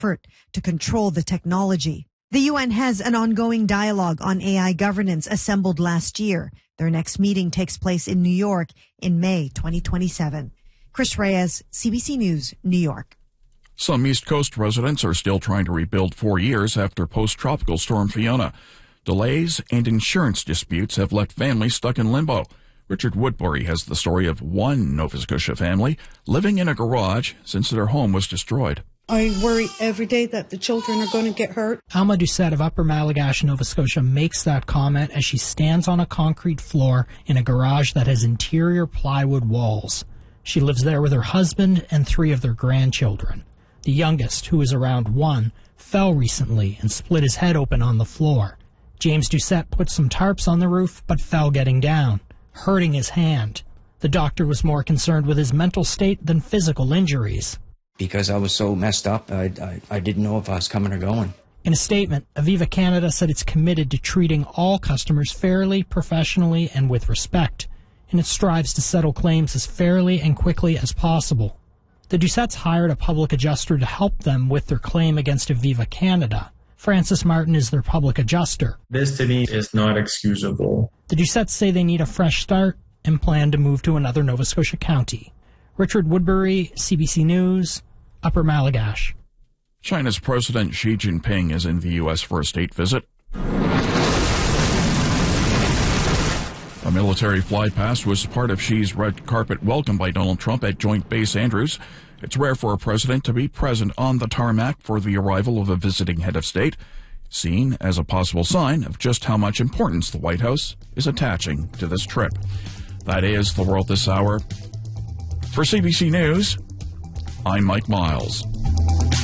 effort to control the technology. The UN has an ongoing dialogue on AI governance assembled last year. Their next meeting takes place in New York in May 2027. Chris Reyes, CBC News, New York. Some East Coast residents are still trying to rebuild 4 years after post-tropical storm Fiona. Delays and insurance disputes have left families stuck in limbo. Richard Woodbury has the story of one Nova Scotia family living in a garage since their home was destroyed. I worry every day that the children are going to get hurt. Alma Doucette of Upper Malagash, Nova Scotia, makes that comment as she stands on a concrete floor in a garage that has interior plywood walls. She lives there with her husband and 3 of their grandchildren. The youngest, who is around 1, fell recently and split his head open on the floor. James Doucette put some tarps on the roof but fell getting down, hurting his hand. The doctor was more concerned with his mental state than physical injuries. Because I was so messed up, I didn't know if I was coming or going. In a statement, Aviva Canada said it's committed to treating all customers fairly, professionally, and with respect, and it strives to settle claims as fairly and quickly as possible. The Doucettes hired a public adjuster to help them with their claim against Aviva Canada. Francis Martin is their public adjuster. This to me is not excusable. The Doucettes say they need a fresh start and plan to move to another Nova Scotia county. Richard Woodbury, CBC News, Upper Malagash. China's President Xi Jinping is in the U.S. for a state visit. A military flypast was part of Xi's red carpet welcome by Donald Trump at Joint Base Andrews. It's rare for a president to be present on the tarmac for the arrival of a visiting head of state, seen as a possible sign of just how much importance the White House is attaching to this trip. That is the world this hour. For CBC News, I'm Mike Miles.